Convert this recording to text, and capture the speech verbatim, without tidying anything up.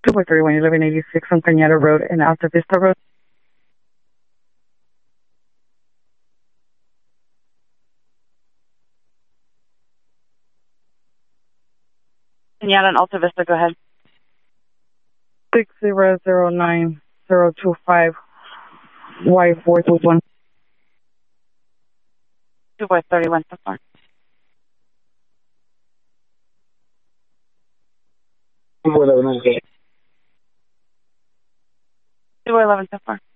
two by thirty-one, eleven eighty-six on Cañada Road and Alta Vista Road. Cañada and Alta Vista, go ahead. six zero zero nine zero two five Y four two one. two by thirty-one so far. two by eleven so far.